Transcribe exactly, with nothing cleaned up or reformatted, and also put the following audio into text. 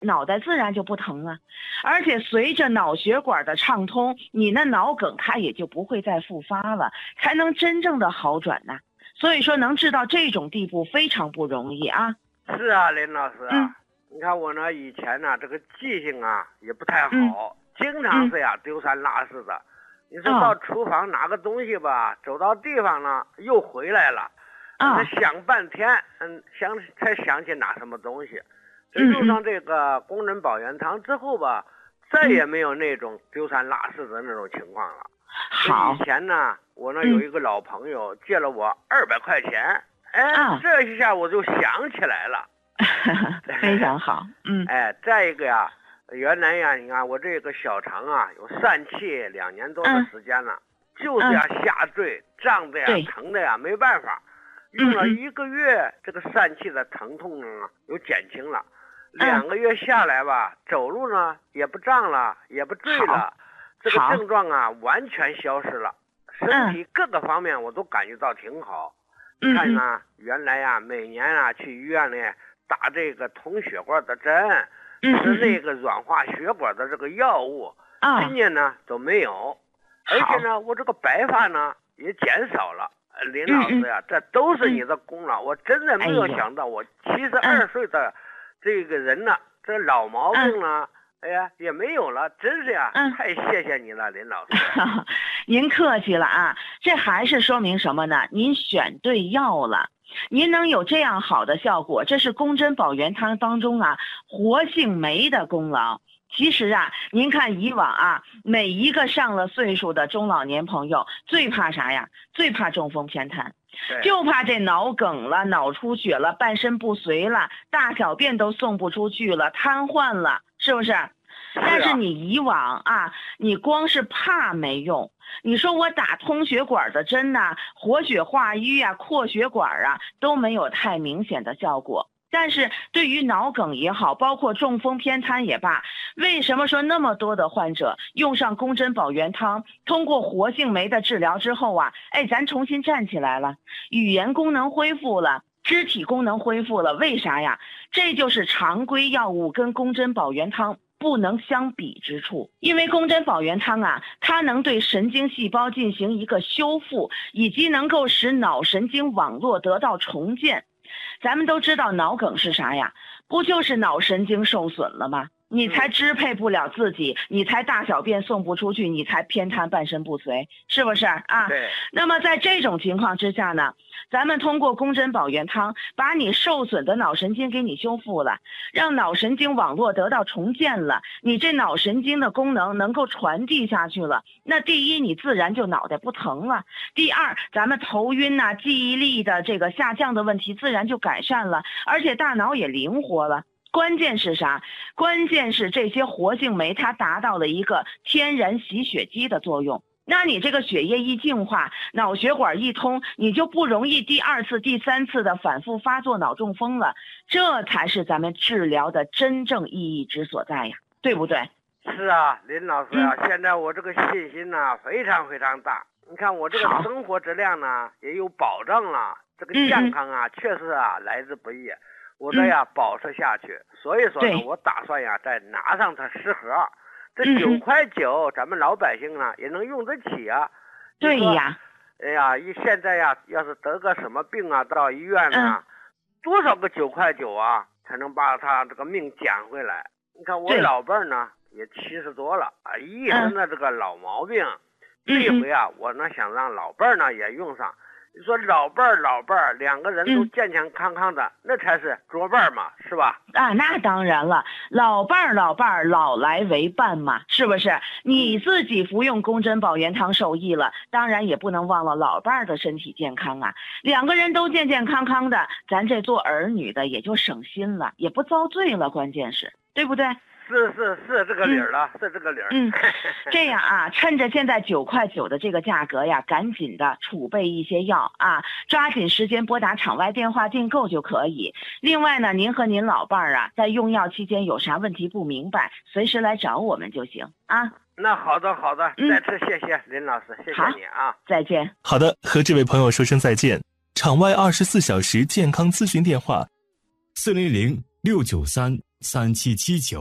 脑袋自然就不疼啊。而且随着脑血管的畅通，你那脑梗它也就不会再复发了，才能真正的好转呐、啊。所以说能治到这种地步非常不容易啊。 是啊，林老师啊， 嗯、 你看我呢以前呢这个记性啊也不太好， 嗯、 经常是呀、嗯、丢三落四的。你说到厨房拿个东西吧，哦、走到地方呢又回来了，哦、想半天，嗯，想才想起拿什么东西。这用上这个工人保元汤之后吧，嗯、再也没有那种丢三落四的那种情况了。 好， 以前呢，我呢有一个老朋友借了我二百块钱，哎， 啊、 这一下我就想起来了， 非常好，嗯， 哎，再一个呀，原来呀，你看我这个小肠啊有疝气两年多的时间了，嗯、就是呀下坠胀的呀疼的呀没办法，用了一个月，嗯、这个疝气的疼痛呢有减轻了，嗯、两个月下来吧，走路呢也不胀了，也不坠了。这个症状啊完全消失了，身体各个方面我都感觉到挺好。 嗯、 看呢，原来呀、啊、每年啊去医院里打这个通血管的针， 嗯、 吃那个软化血管的这个药物， 啊、 今年呢都没有，而且呢我这个白发呢也减少了。林老师呀、啊， 嗯、 这都是你的功劳，我真的没有想到，我七十二岁的这个人呢，这老毛病呢。哎呀，也没有了，真是呀，嗯、太谢谢你了，林老师。 您客气了啊，这还是说明什么呢？您选对药了，您能有这样好的效果，这是宫针保元汤当中啊活性酶的功劳。其实啊，您看以往啊，每一个上了岁数的中老年朋友，最怕啥呀？最怕中风偏瘫。就怕这脑梗了，脑出血了，半身不遂了，大小便都送不出去了，瘫痪了，是不是？但是你以往啊，你光是怕没用。你说我打通血管的针呐、啊，活血化瘀啊，扩血管啊，都没有太明显的效果。但是对于脑梗也好，包括中风偏瘫也罢，为什么说那么多的患者用上宫针保元汤，通过活性酶的治疗之后啊，哎，咱重新站起来了，语言功能恢复了，肢体功能恢复了，为啥呀？这就是常规药物跟宫针保元汤不能相比之处。因为宫针保元汤啊，它能对神经细胞进行一个修复，以及能够使脑神经网络得到重建。咱们都知道脑梗是啥呀？不就是脑神经受损了吗？你才支配不了自己，你才大小便送不出去，你才偏瘫半身不遂，是不是啊？ 对。 那么在这种情况之下呢，咱们通过宫针保元汤，把你受损的脑神经给你修复了，让脑神经网络得到重建了，你这脑神经的功能能够传递下去了。那第一，你自然就脑袋不疼了；第二，咱们头晕呐、啊、记忆力的这个下降的问题自然就改善了，而且大脑也灵活了。关键是啥？关键是这些活性酶它达到了一个天然洗血机的作用。那你这个血液一净化，脑血管一通，你就不容易第二次、第三次的反复发作脑中风了。这才是咱们治疗的真正意义之所在呀，对不对？ 是啊，林老师啊，嗯、现在我这个信心呢、啊、非常非常大。你看我这个生活质量呢也有保障了，这个健康啊、嗯、确实啊来之不易。我这呀、嗯、保持下去，所以说呢，我打算呀再拿上它十盒，这九块九，咱们老百姓呢也能用得起啊。 对呀， 哎呀，一现在呀，要是得个什么病啊，到医院呢，嗯、多少个九块九啊，才能把他这个命捡回来？你看我老伴儿呢也七十多了啊，一身的这个老毛病，嗯、这回啊，我呢想让老伴儿呢也用上。你说老伴儿老伴儿两个人都健健康康的，嗯、那才是作伴嘛，是吧？ 啊，那当然了，老伴儿老伴儿老来为伴嘛，是不是？你自己服用宫针保元汤受益了，当然也不能忘了老伴儿的身体健康啊。两个人都健健康康的，咱这做儿女的也就省心了，也不遭罪了，关键是，对不对？ 是是是这个理儿了，嗯、是这个理儿。 嗯，这样啊，趁着现在九块九的这个价格呀，赶紧的储备一些药啊，抓紧时间拨打场外电话订购就可以。另外呢，您和您老伴儿啊，在用药期间有啥问题不明白，随时来找我们就行啊。 那好的好的，嗯、再次谢谢林老师，谢谢你啊， 再见。 好的，和这位朋友说声再见。场外二十四小时健康咨询电话：四零零六九三三七七九。